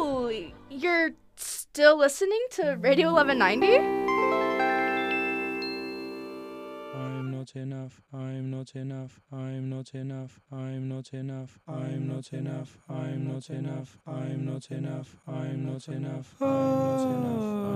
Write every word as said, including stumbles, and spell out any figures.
Oh, you're still listening to Radio eleven ninety? I'm not enough, I'm not enough, I'm not enough, I'm not enough, I'm not enough, I'm not enough, I'm not enough, I'm not enough, I'm not enough.